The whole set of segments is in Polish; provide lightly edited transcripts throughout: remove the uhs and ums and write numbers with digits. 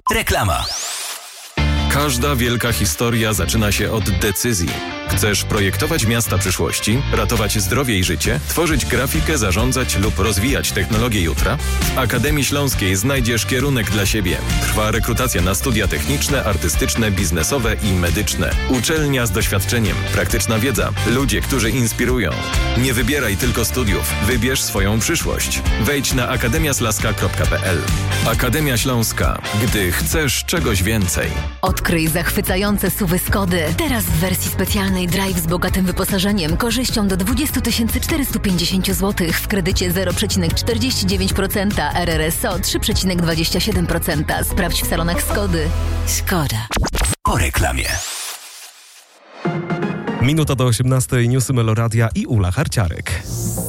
Reklama. Każda wielka historia zaczyna się od decyzji. Chcesz projektować miasta przyszłości, ratować zdrowie i życie, tworzyć grafikę, zarządzać lub rozwijać technologię jutra? W Akademii Śląskiej znajdziesz kierunek dla siebie. Trwa rekrutacja na studia techniczne, artystyczne, biznesowe i medyczne. Uczelnia z doświadczeniem, praktyczna wiedza, ludzie, którzy inspirują. Nie wybieraj tylko studiów, wybierz swoją przyszłość. Wejdź na akademiaslaska.pl. Akademia Śląska. Gdy chcesz czegoś więcej. Odkryj zachwycające SUV-y Skody. Teraz w wersji specjalnej Drive z bogatym wyposażeniem, korzyścią do 20 450 zł w kredycie 0,49%, RRSO 3,27%. Sprawdź w salonach Skody. Skoda. Po reklamie. Minuta do 18:00, newsy Meloradia i Ula Harciarek.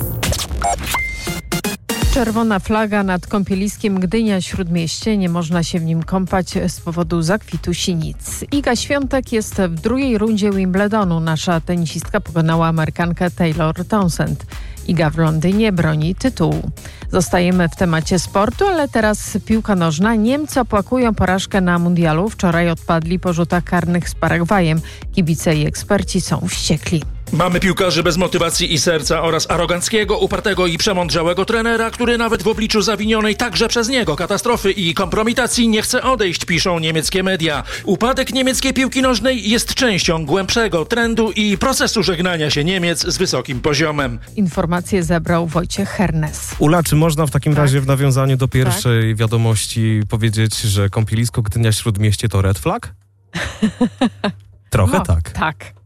Czerwona flaga nad kąpieliskiem Gdynia-Śródmieście. Nie można się w nim kąpać z powodu zakwitu sinic. Iga Świątek jest w drugiej rundzie Wimbledonu. Nasza tenisistka pokonała Amerykankę Taylor Townsend. Iga w Londynie broni tytułu. Zostajemy w temacie sportu, ale teraz piłka nożna. Niemcy opłakują porażkę na mundialu. Wczoraj odpadli po rzutach karnych z Paragwajem. Kibice i eksperci są wściekli. Mamy piłkarzy bez motywacji i serca oraz aroganckiego, upartego i przemądrzałego trenera, który nawet w obliczu zawinionej także przez niego katastrofy i kompromitacji nie chce odejść, piszą niemieckie media. Upadek niemieckiej piłki nożnej jest częścią głębszego trendu i procesu żegnania się Niemiec z wysokim poziomem. Informacje zebrał Wojciech Hernes. Ula, czy można w takim razie w nawiązaniu do pierwszej wiadomości powiedzieć, że kąpielisko Gdynia-Śródmieście to red flag? Trochę tak. Tak.